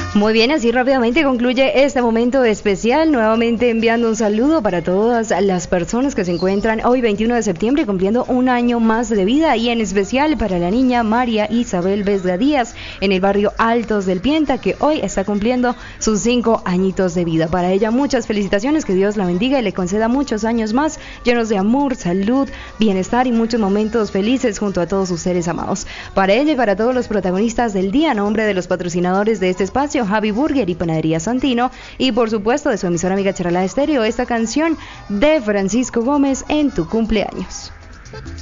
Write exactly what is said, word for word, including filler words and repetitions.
Muy bien, así rápidamente concluye este momento especial, nuevamente enviando un saludo para todas las personas que se encuentran hoy veintiuno de septiembre cumpliendo un año más de vida, y en especial para la niña María Isabel Vesga Díaz en el barrio Altos del Pienta, que hoy está cumpliendo sus cinco añitos de vida. Para ella muchas felicitaciones, que Dios la bendiga y le conceda muchos años más llenos de amor, salud, bienestar y muchos momentos felices junto a todos sus seres amados. Para ella y para todos los protagonistas del día, a nombre de los patrocinadores de este espacio, Javi Burger y Panadería Santino, y por supuesto de su emisora amiga Charalá Estéreo, esta canción de Francisco Gómez, En tu cumpleaños.